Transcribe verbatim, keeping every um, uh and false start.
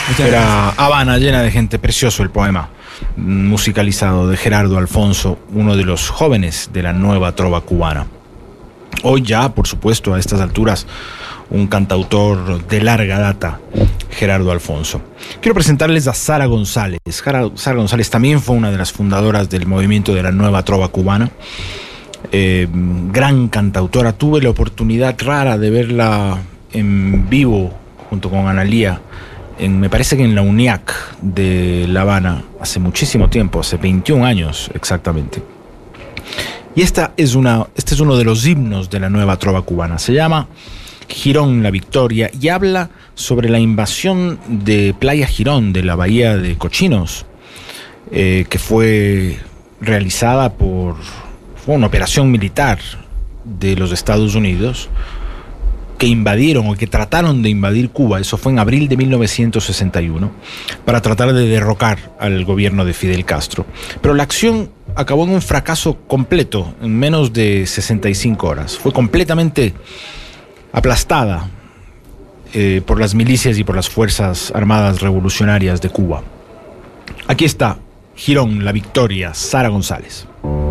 Era Habana llena de gente, precioso el poema musicalizado de Gerardo Alfonso, uno de los jóvenes de la nueva trova cubana. Hoy ya, por supuesto, a estas alturas, un cantautor de larga data, Gerardo Alfonso. Quiero presentarles a Sara González. Sara González también fue una de las fundadoras del movimiento de la nueva trova cubana. Eh, gran cantautora. Tuve la oportunidad rara de verla en vivo junto con Analía, en, me parece que en la UNIAC de La Habana, hace muchísimo tiempo, hace veintiún años exactamente. Y esta es una, este es uno de los himnos de la nueva trova cubana. Se llama Girón la Victoria y habla sobre la invasión de Playa Girón, de la bahía de Cochinos, eh, que fue realizada por fue una operación militar de los Estados Unidos, que invadieron o que trataron de invadir Cuba. Eso fue en abril de mil novecientos sesenta y uno, para tratar de derrocar al gobierno de Fidel Castro. Pero la acción acabó en un fracaso completo en menos de sesenta y cinco horas. Fue completamente aplastada eh, por las milicias y por las Fuerzas Armadas Revolucionarias de Cuba. Aquí está Girón la Victoria, Sara González.